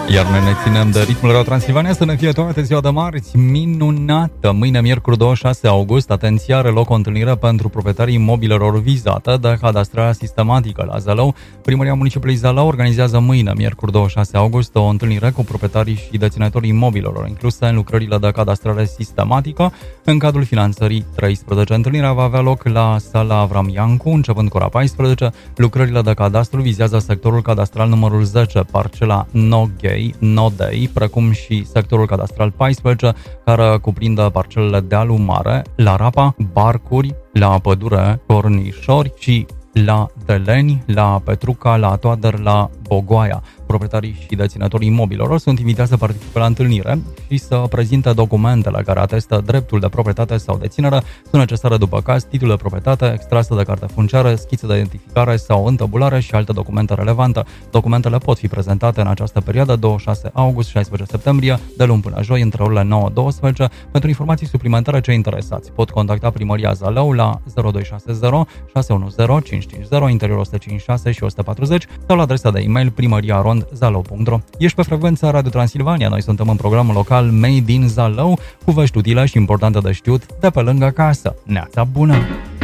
Iar noi ne ținem de ritmul Radio Transilvania să ne fie toate ziua de marți minunată. Mâine, miercuri 26 august, atenție, are loc o întâlnire pentru proprietarii imobilelor vizate de cadastrarea sistematică la Zalău. Primăria Municipiului Zalău organizează mâine, miercuri 26 august, o întâlnire cu proprietarii și deținătorii imobilelor incluse în lucrările de cadastrare sistematică în cadrul finanțării 13. Întâlnirea va avea loc la sala Avram Iancu, începând cu ora 14. Lucrările de cadastru vizează sectorul cadastral numărul 10, parcela Nodei, precum și sectorul cadastral 14, care cuprinde parcelele Dealul Mare, la Rapa, Barcuri, la Pădure, Cornișori și la Deleni, la Petruca, la Toader, la Bogoaia. Proprietarii și deținătorii imobilelor sunt invitați să participe la întâlnire și să prezinte documentele care atestă dreptul de proprietate sau deținere. Sunt necesare după caz titlul de proprietate, extrasă de carte funciară, schiță de identificare sau întabulare și alte documente relevante. Documentele pot fi prezentate în această perioadă 26 august-16 septembrie, de luni până joi, între orele 9-12. Pentru informații suplimentare, cei interesați pot contacta Primăria Zalău la 0260 610 550, interiorul 156 și 140 sau la adresa de e-mail primariarond@zalău.ro. Ești pe frecvența Radio Transilvania. Noi suntem în programul local Made in Zalău, cu vești utile și importante de știut de pe lângă casă. Neața bună!